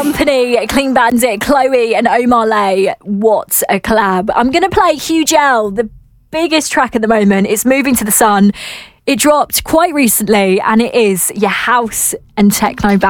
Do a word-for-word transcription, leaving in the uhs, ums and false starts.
Company, Clean Bandit, Chloe and Omar Lay. What a collab. I'm going to play Huge L, the biggest track at the moment. It's Moving to the Sun. It dropped quite recently and it is your house and techno band.